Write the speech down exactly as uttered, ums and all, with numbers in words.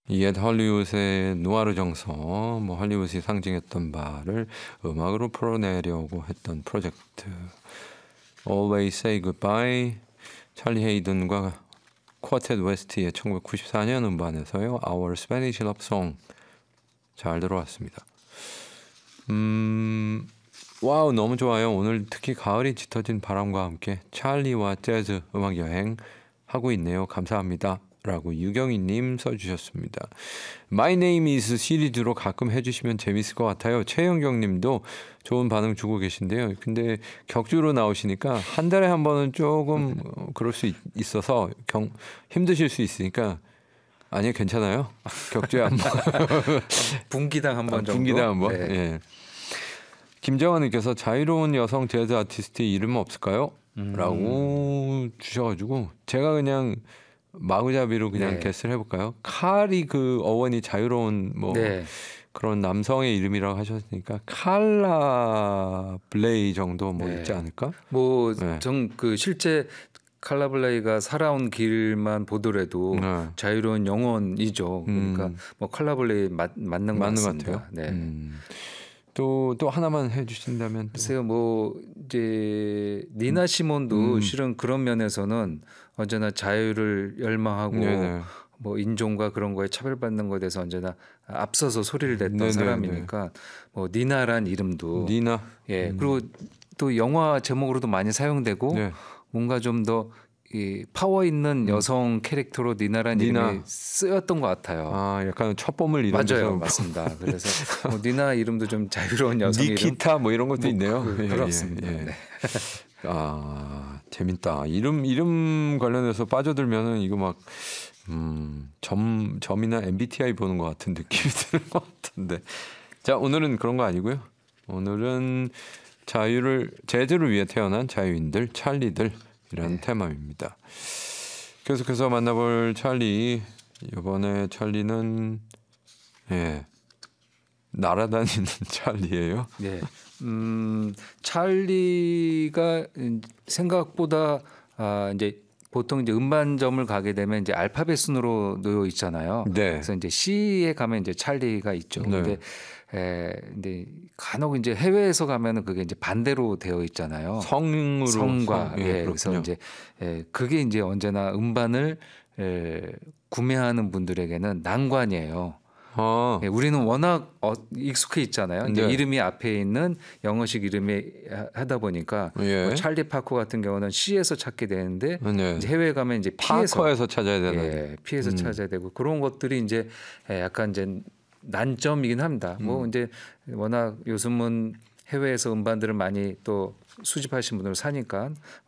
옛 헐리우드의 누아르 정서, 뭐 할리우드이 상징했던 바를 음악으로 풀어내려고 했던 프로젝트. Always Say Goodbye, 찰리 헤이든과 쿼텟 웨스트의 천구백구십사 년 음반에서요. Our Spanish Love Song 잘 들어왔습니다. 음, 와우 너무 좋아요. 오늘 특히 가을이 짙어진 바람과 함께 찰리와 재즈 음악 여행 하고 있네요. 감사합니다. 라고 유경희님 써주셨습니다. My Name is 시리즈로 가끔 해주시면 재밌을 것 같아요. 최영경님도 좋은 반응 주고 계신데요. 근데 격주로 나오시니까 한 달에 한 번은 조금 그럴 수 있, 있어서 경, 힘드실 수 있으니까 아니요 괜찮아요. 격주에 한 번. 분기당 한 번 정도. 분기당 한 번. 네. 예. 김정환님께서 자유로운 여성 재즈 아티스트의 이름은 없을까요? 음. 라고 주셔가지고 제가 그냥 마구잡이로 그냥 네. 게스를 해볼까요? 칼이 그 어원이 자유로운 뭐 네. 그런 남성의 이름이라고 하셨으니까 칼라 블레이 정도 뭐 네. 있지 않을까? 뭐 네. 정 그 실제 칼라블레이가 살아온 길만 보더라도 네. 자유로운 영혼이죠. 그러니까 음. 뭐 칼라블레이 맞, 맞는 것 맞는 것 같습니다. 같아요. 네. 음. 또, 또 하나만 해주신다면 또. 글쎄요, 뭐 이제 니나 시몬도 음. 실은 그런 면에서는 언제나 자유를 열망하고 네네. 뭐 인종과 그런 거에 차별받는 것에 대해서 언제나 앞서서 소리를 냈던 네네네. 사람이니까 뭐 니나란 이름도 니나. 예 음. 그리고 또 영화 제목으로도 많이 사용되고 네. 뭔가 좀 더 이 파워 있는 여성 캐릭터로 니나란 니나. 이름이 쓰였던 것 같아요. 아, 약간 첫봄을 이런 데서 맞아요, 맞습니다. 그래서 뭐 니나 이름도 좀 자유로운 여성 이름. 니키타 뭐 이런 것도 뭐 있네요. 그, 예, 그렇습니다. 예, 예. 네. 아 재밌다. 이름 이름 관련해서 빠져들면은 이거 막 음, 점 점이나 엠비티아이 보는 것 같은 느낌이 드는 것 같은데. 자 오늘은 그런 거 아니고요. 오늘은 자유를 재즈를 위해 태어난 자유인들 찰리들이라는 네. 테마입니다. 계속해서 만나볼 찰리. 이번에 찰리는 예 날아다니는 찰리예요. 네. 음, 찰리가 생각보다 아, 이제 보통 이제 음반점을 가게 되면 이제 알파벳 순으로 놓여 있잖아요. 네. 그래서 이제 C에 가면 이제 찰리가 있죠. 네. 근데 에, 근데 간혹 이제 해외에서 가면은 그게 이제 반대로 되어 있잖아요. 성으로 성과 성, 예, 예, 그래서 그렇군요. 이제 예, 그게 이제 언제나 음반을 에, 구매하는 분들에게는 난관이에요. 아, 예, 우리는 워낙 어, 익숙해 있잖아요. 이제 네. 이름이 앞에 있는 영어식 이름이 하- 하다 보니까 예. 뭐 찰리 파커 같은 경우는 C에서 찾게 되는데 네. 이제 해외 가면 이제 P에서 파커에서 찾아야 되는. 예, P에서 음. 찾아야 되고 그런 것들이 이제 예, 약간 이제 난점이긴 합니다. 음. 뭐 이제 워낙 요즘은 해외에서 음반들을 많이 또 수집하신 분들 사니까